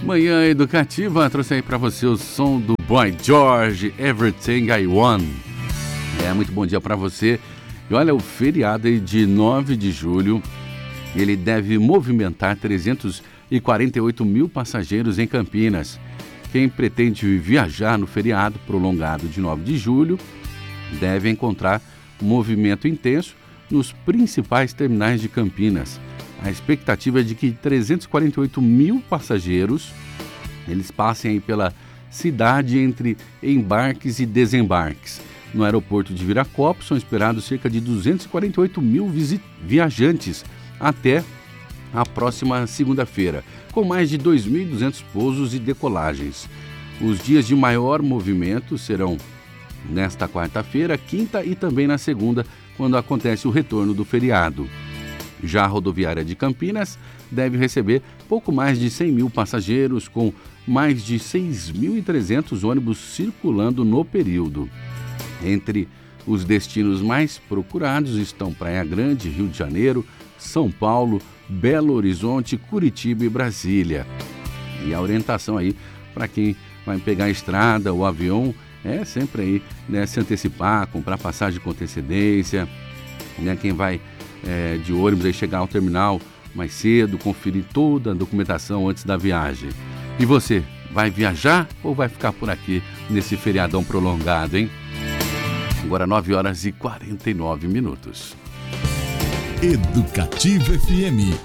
Manhã Educativa trouxe aí para você o som do Boy George, Everything I Want. Muito bom dia para você. E olha, o feriado aí de 9 de julho, ele deve movimentar 348 mil passageiros em Campinas. Quem pretende viajar no feriado prolongado de 9 de julho deve encontrar um movimento intenso nos principais terminais de Campinas. A expectativa é de que 348 mil passageiros eles passem aí pela cidade entre embarques e desembarques. No aeroporto de Viracopos são esperados cerca de 248 mil viajantes até a próxima segunda-feira, com mais de 2.200 pousos e decolagens. Os dias de maior movimento serão nesta quarta-feira, quinta e também na segunda, quando acontece o retorno do feriado. Já a rodoviária de Campinas deve receber pouco mais de 100 mil passageiros, com mais de 6.300 ônibus circulando no período. Entre os destinos mais procurados estão Praia Grande, Rio de Janeiro, São Paulo, Belo Horizonte, Curitiba e Brasília. E a orientação aí para quem vai pegar a estrada, o avião, é sempre aí, né, se antecipar, comprar passagem com antecedência, né, quem vai de ônibus aí chegar ao terminal mais cedo, conferir toda a documentação antes da viagem. E você, vai viajar ou vai ficar por aqui nesse feriadão prolongado, hein? Agora 9 horas e 49 minutos. Educativa FM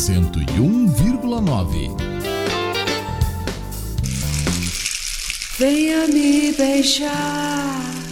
101,9. Venha me beijar